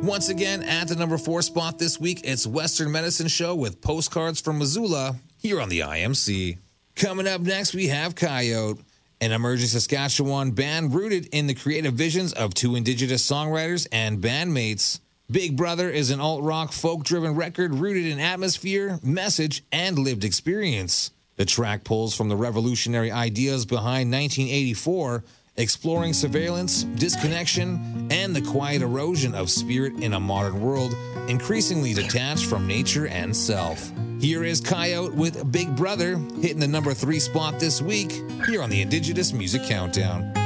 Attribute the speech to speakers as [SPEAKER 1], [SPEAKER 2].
[SPEAKER 1] Once again, at the number 4 spot this week, it's Western Medicine Show with Postcards from Missoula here on the IMC. Coming up next, we have Coyote, an emerging Saskatchewan band rooted in the creative visions of 2 Indigenous songwriters and bandmates. Big Brother is an alt-rock, folk-driven record rooted in atmosphere, message, and lived experience. The track pulls from the revolutionary ideas behind 1984, exploring surveillance, disconnection, and the quiet erosion of spirit in a modern world, increasingly detached from nature and self. Here is Coyote with Big Brother, hitting the number 3 spot this week, here on the Indigenous Music Countdown.